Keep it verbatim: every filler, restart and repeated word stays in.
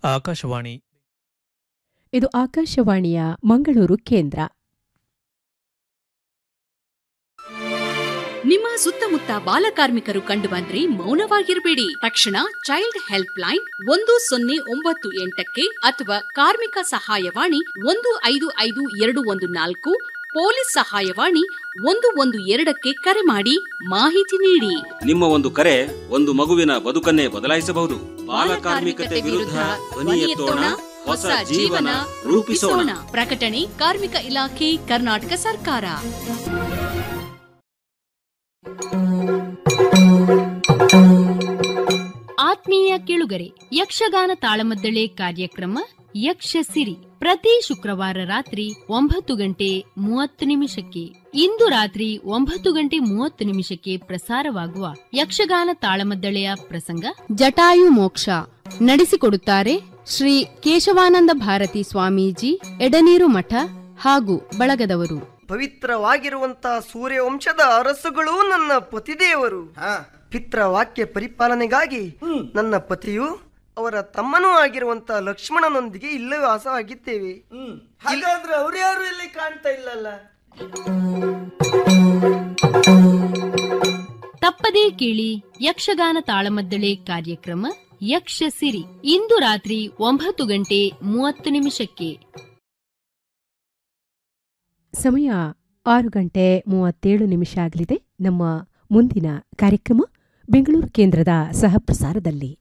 ಆಕಾಶವಾಣಿ. ಇದು ಆಕಾಶವಾಣಿಯ ಮಂಗಳೂರು ಕೇಂದ್ರ. ನಿಮ್ಮ ಸುತ್ತಮುತ್ತ ಬಾಲಕಾರ್ಮಿಕರು ಕಂಡುಬಂದ್ರೆ ಮೌನವಾಗಿರಬೇಡಿ. ತಕ್ಷಣ ಚೈಲ್ಡ್ ಹೆಲ್ಪ್ ಲೈನ್ ಒಂದು ಸೊನ್ನೆ ಒಂಬತ್ತು ಎಂಟಕ್ಕೆ ಅಥವಾ ಕಾರ್ಮಿಕ ಸಹಾಯವಾಣಿ ಒಂದು ಐದು ಐದು ಎರಡು ಒಂದು ನಾಲ್ಕು, ಪೊಲೀಸ್ ಸಹಾಯವಾಣಿ ಒಂದು ಒಂದು ಎರಡಕ್ಕೆ ಕರೆ ಮಾಡಿ ಮಾಹಿತಿ ನೀಡಿ. ನಿಮ್ಮ ಒಂದು ಕರೆ ಒಂದು ಮಗುವಿನ ಬದುಕನ್ನೇ ಬದಲಾಯಿಸಬಹುದು. ಬಾಲಕಾರ್ಮಿಕತೆ ವಿರುದ್ಧ ಧ್ವನಿ ಎತ್ತೋಣ, ಹೊಸ ಜೀವನ ರೂಪಿಸೋಣ. ಪ್ರಕಟಣೆ ಕಾರ್ಮಿಕ ಇಲಾಖೆ, ಕರ್ನಾಟಕ ಸರ್ಕಾರ. ಆತ್ಮೀಯ ಕೇಳುಗರೆ, ಯಕ್ಷಗಾನ ತಾಳಮದ್ದಳೆ ಕಾರ್ಯಕ್ರಮ ಯಕ್ಷಸಿರಿ ಪ್ರತಿ ಶುಕ್ರವಾರ ರಾತ್ರಿ ಒಂಬತ್ತು ಗಂಟೆ ಮೂವತ್ತು ನಿಮಿಷಕ್ಕೆ. ಇಂದು ರಾತ್ರಿ ಒಂಬತ್ತು ಗಂಟೆ ಮೂವತ್ತು ನಿಮಿಷಕ್ಕೆ ಪ್ರಸಾರವಾಗುವ ಯಕ್ಷಗಾನ ತಾಳಮದ್ದಳೆಯ ಪ್ರಸಂಗ ಜಟಾಯು ಮೋಕ್ಷ. ನಡೆಸಿಕೊಡುತ್ತಾರೆ ಶ್ರೀ ಕೇಶವಾನಂದ ಭಾರತಿ ಸ್ವಾಮೀಜಿ, ಎಡನೀರು ಮಠ ಹಾಗೂ ಬಳಗದವರು. ಪವಿತ್ರವಾಗಿರುವಂತಹ ಸೂರ್ಯವಂಶದ ಅರಸುಗಳು ನನ್ನ ಪತಿದೇವರು. ಪಿತೃವಾಕ್ಯ ಪರಿಪಾಲನೆಗಾಗಿ ನನ್ನ ಪತಿಯು ಅವರ ತಮ್ಮನೂ ಆಗಿರುವಂತಹ ಲಕ್ಷ್ಮಣನೊಂದಿಗೆ ಇಲ್ಲೇ ವಾಸವಾಗಿದ್ದೇವೆ. ಹಾಗಾದ್ರೆ ಅವ್ರ್ಯಾರು ಇಲ್ಲಿ ಕಾಣ್ತಾ ಇಲ್ಲಲ್ಲ. ತಪ್ಪದೇ ಕೇಳಿ ಯಕ್ಷಗಾನ ತಾಳಮದ್ದಳೆ ಕಾರ್ಯಕ್ರಮ ಯಕ್ಷಸಿರಿ ಇಂದು ರಾತ್ರಿ ಒಂಬತ್ತು ಗಂಟೆ ಮೂವತ್ತು ನಿಮಿಷಕ್ಕೆ. ಸಮಯ ಆರು ಗಂಟೆ ಮೂವತ್ತೇಳು ನಿಮಿಷ ಆಗಲಿದೆ. ನಮ್ಮ ಮುಂದಿನ ಕಾರ್ಯಕ್ರಮ ಬೆಂಗಳೂರು ಕೇಂದ್ರದ ಸಹಪ್ರಸಾರದಲ್ಲಿ.